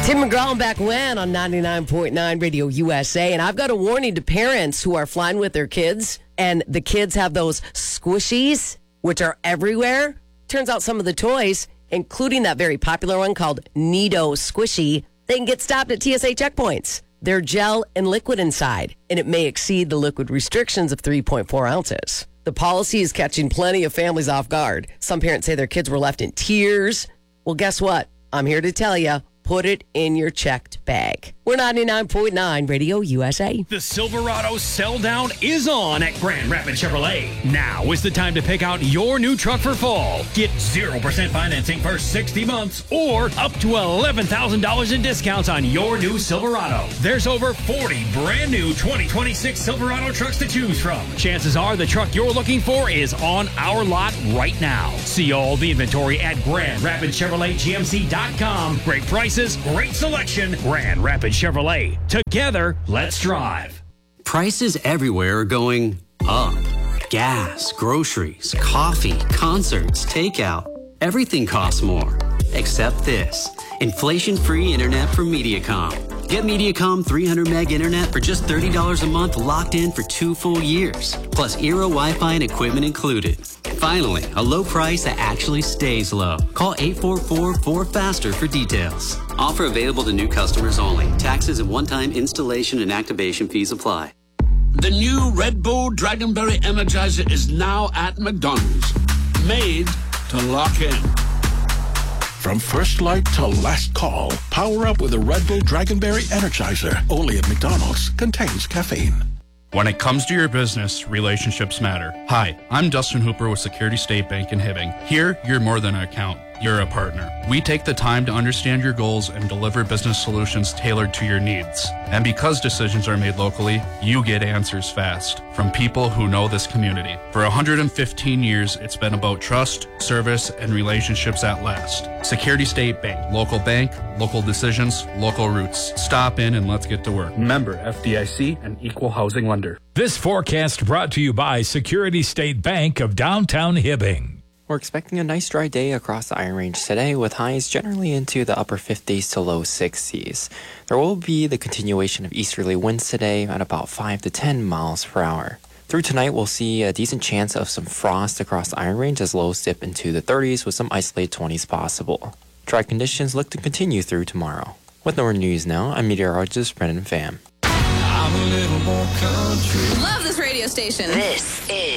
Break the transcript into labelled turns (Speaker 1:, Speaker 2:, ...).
Speaker 1: Tim McGraw and back when on 99.9 Radio USA. And I've got a warning to parents who are flying with their kids and the kids have those squishies, which are everywhere. Turns out some of the toys, including that very popular one called Nido Squishy, they can get stopped at TSA checkpoints. They're gel and liquid inside, and it may exceed the liquid restrictions of 3.4 ounces. The policy is catching plenty of families off guard. Some parents say their kids were left in tears. Well, guess what? I'm here to tell you. Put it in your checked bag. We're 99.9 Radio USA.
Speaker 2: The Silverado sell down is on at Grand Rapids Chevrolet. Now is the time to pick out your new truck for fall. Get 0% financing for 60 months or up to $11,000 in discounts on your new Silverado. There's over 40 brand new 2026 Silverado trucks to choose from. Chances are the truck you're looking for is on our lot right now. See all the inventory at GrandRapidsChevroletGMC.com. Great prices, great selection. Grand Rapids Chevrolet. Together, let's drive.
Speaker 3: Prices everywhere are going up. Gas, groceries, coffee, concerts, takeout. Everything costs more. Except this. Inflation-free internet from Mediacom. Get Mediacom 300 meg internet for just $30 a month locked in for 2 full years. Plus Eero Wi-Fi and equipment included. Finally, a low price that actually stays low. Call 844-4FASTER for details. Offer available to new customers only. Taxes and one-time installation and activation fees apply.
Speaker 4: The new Red Bull Dragonberry Energizer is now at McDonald's. Made to lock in.
Speaker 5: From first light to last call, power up with a Red Bull Dragonberry Energizer. Only at McDonald's. Contains caffeine.
Speaker 6: When it comes to your business, relationships matter. Hi, I'm Dustin Hooper with Security State Bank in Hibbing. Here, you're more than an account. You're a partner. We take the time to understand your goals and deliver business solutions tailored to your needs. And because decisions are made locally, you get answers fast from people who know this community. For 115 years, it's been about trust, service, and relationships at last. Security State Bank. Local bank, local decisions, local roots. Stop in and let's get to work.
Speaker 7: Member FDIC and Equal Housing Lender.
Speaker 8: This forecast brought to you by Security State Bank of downtown Hibbing.
Speaker 9: We're expecting a nice dry day across the Iron Range today with highs generally into the upper 50s to low 60s. There will be the continuation of easterly winds today at about 5 to 10 miles per hour. Through tonight, we'll see a decent chance of some frost across the Iron Range as lows dip into the 30s with some isolated 20s possible. Dry conditions look to continue through tomorrow. With more news now, I'm meteorologist Brendan Pham.
Speaker 10: I'm a little more country. Love this radio station. This is